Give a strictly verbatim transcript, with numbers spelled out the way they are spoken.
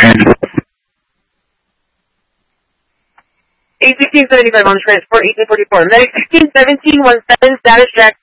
eight sixteen seventy-five on transport, eighteen forty-four. Medic sixteen seventeen one seven, status check.